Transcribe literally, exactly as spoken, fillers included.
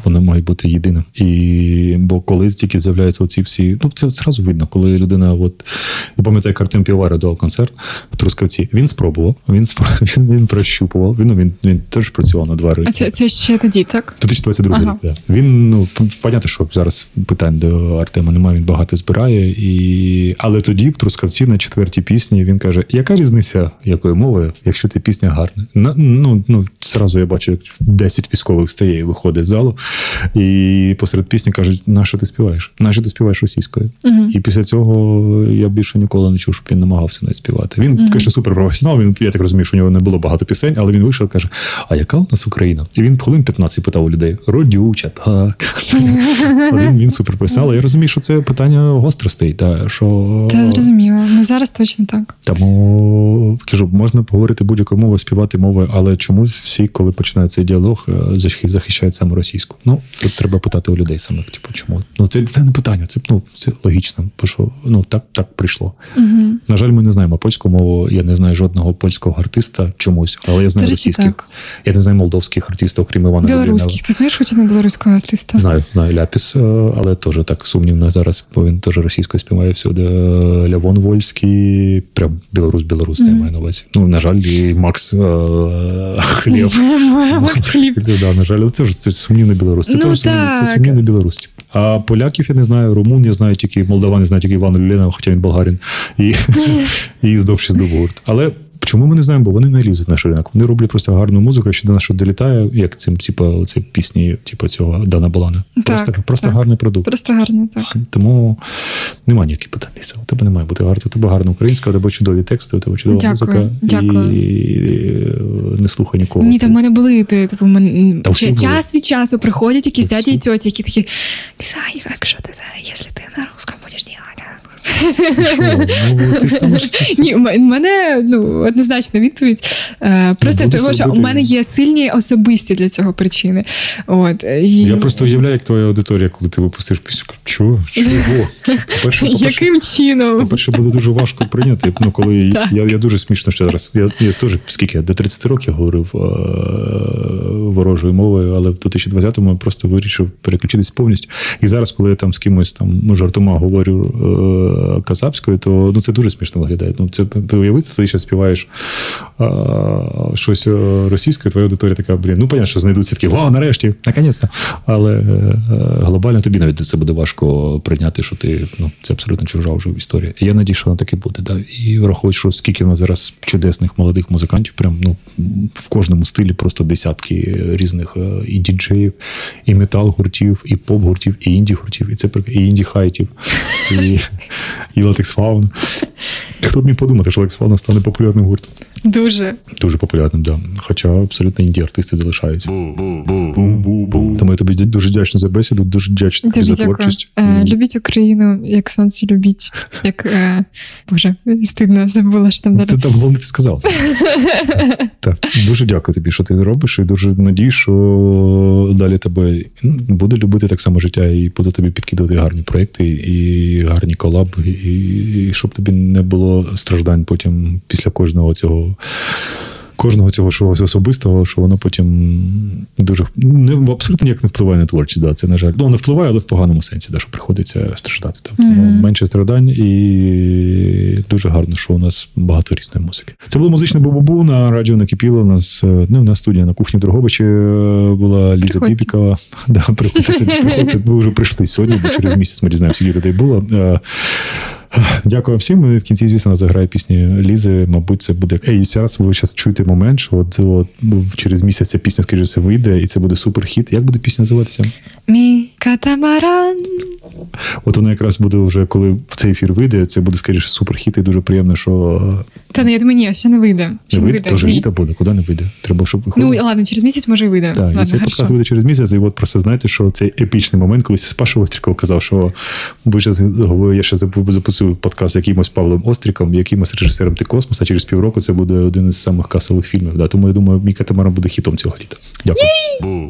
воно має бути єдиним. І, бо коли тільки з'являються оці всі, ну це одразу видно, коли людина, от, я пам'ятаю, як Артем Півоваров давав концерт в Трускавці, він спробував, він, він, він прощупував, він, він, він теж працював на два роки. А це, це ще тоді, так? дві тисячі двадцять другий ага. рік, так. Він, ну, понятно, що зараз питань до Артема немає, він багато збирає, і... але тоді в Трускавці на четвертій пісні він каже, яка різниця, якою мовою, якщо ця пісня гарна? На, ну, ну, зразу я бачу, як десять військових встає і виходить з залу, і посеред пісні кажуть, на що ти співаєш? На що ти співаєш російською? Угу. І після цього я більше ніколи не чув, щоб він намагався навіть співати. Він, угу. каже, суперпрофесіонал, він, я так розумію, що у нього не було багато пісень, але він вийшов і каже, а яка у нас Україна? І він хвилин п'ятнадцять питав у людей, родюча, так. він, він суперпрофесіонал. Я розумію, що це питання гостро стоїть. Та, що... Та зрозуміло. Ну зараз точно так. Тому, кажу, можна поговорити будь-якою мовою, співати мовою, але чому всі, коли починають цей діалог, захищають саме російську? Ну, тут треба питати у людей самих, типу, чому? Ну, це, це не питання, це, ну, це логічно, бо що, ну, так, так прийшло. Угу. На жаль, ми не знаємо польську мову, я не знаю жодного польського артиста чомусь, але я знаю Речі, російських. так. Я не знаю молдовських артистів, крім Івана Людина. Білоруських. Ти знаєш хоч одного білоруського артиста? Знаю, знаю Ляпіс, але теж так сумнівно зараз, бо він теж російською співає всюди. Лявон Вольський, прям білорус-білорус, mm. я маю на увазі. Ну, на жаль, і Макс Хлєв. Макс Хлєв. Да, на жаль, це ж це сумнівний білорус. Це, ну, теж це сумнівний білорус. А поляків я не знаю, румун я знаю тільки, молдаван я знаю тільки Івана Люленова, хоча він болгарин. І, і здобши здобув гурт. Але чому ми не знаємо? Бо вони не лізуть на наш ринок. Вони роблять просто гарну музику, що до нас що долітає, як цим, типу, ці пісні, типу, цього Дана Балана. Так, просто просто так. гарний продукт. Просто гарний, так. Тому немає ніяких питань. У тебе не має бути гарно. У тебе гарна українська, у тебе чудові тексти, у тебе чудова дякую, музика. Дякую. І не слухай нікого. Ні, там в мене були, типу, мен... Ч- час від часу приходять якісь дяді і тьоті, які такі, Ксай, як що ти, якщо ти на русском будеш робити? Ну, ти станеш... Ні, у мене, ну, однозначна відповідь. Просто ну, того, що у мене є сильні особисті для цього причини. От. І... Я просто уявляю, як твоя аудиторія, коли ти випустиш пісню. Чого? Чого? По-перше, яким по-перше, чином? По-перше, буде дуже важко прийняти. Ну, коли я, я дуже смішно ще зараз. Я, я теж, скільки я, до тридцять років говорив а, ворожою мовою, але в дві тисячі двадцятому я просто вирішив переключитись повністю. І зараз, коли я там з кимось там, ну, жартома говорю казахською, то ну, це дуже смішно виглядає. Ну, це, ти уяви, ти ще співаєш а, щось російською, твоя аудиторія така, блін, ну, понятно, що знайдуться такі, о, нарешті, наконець-то. Але а, глобально тобі навіть це буде важко прийняти, що ти, ну, це абсолютно чужа вже історія. І я надію, що вона так і буде. Да? І враховуючи, що скільки в нас зараз чудесних молодих музикантів, прям, ну, в кожному стилі просто десятки різних і діджеїв, і метал-гуртів, і поп-гуртів, і інді-гуртів, і це і інді-хайтів, і, і Latex Fauna. Хто б міг подумати, що Latex Fauna стане популярним гуртом? Дуже. Дуже популярним, так. Да. Хоча абсолютно інді-артисти залишаються. Тому я тобі дуже вдячний за бесіду, дуже вдячний тобі за творчість. Е, любіть Україну, як сонце любіть. Як, е, Боже, стидно, забула, що там далі. Ти там головне ти сказав. Так. Дуже дякую тобі, що ти робиш, і дуже надію, що далі тебе буде любити так само життя, і буде тобі підкидати гарні проекти, і гарні колаби, і, і щоб тобі не було страждань потім після кожного цього кожного цього чогось особистого, що воно потім дуже не, абсолютно ніяк не впливає на творчість. Да, це, на жаль. Ну, не впливає, але в поганому сенсі, да, що приходиться страждати. Там. Mm-hmm. Тому менше страдань і дуже гарно, що у нас багато різної музики. Це було музичне бу-бу-бу на радіо Накипіло. У нас, не у нас студія на кухні Дрогобичі була Ліза Приходьте. Бібікова. Да, приходьте сьогодні. Приходьте. Ви вже прийшли сьогодні, бо через місяць ми дізнаємося, скільки людей було. Дякую всім. В кінці, звісно, заграє пісні Лізи. Мабуть, це буде «Ей, зараз». Ви зараз чуєте момент, що от, от, через місяць ця пісня, скоріше все, вийде, і це буде суперхіт. Як буде пісня називатися? Мій катамаран. От воно якраз буде вже, коли в цей ефір вийде, це буде, скоріше, суперхіт, і дуже приємно, що... Та не, я думаю, ні, ще не вийде. Ще не не вийде? Тож літо буде, куди не вийде? Треба, щоб виходило. Ну, ладно, через місяць, може, і вийде. Так, ладно, і цей хорошо. подкаст вийде через місяць, і от просто знаєте, що цей епічний момент, коли Паша Остріков казав, що ви ще, я ще записую подкаст з якимось Павлом Остріком, якимось режисером «Ти космос», а через півроку це буде один із самих касових фільмів. Да? Тому я думаю, «Мій катамаран» буде хітом цього літа. Дякую.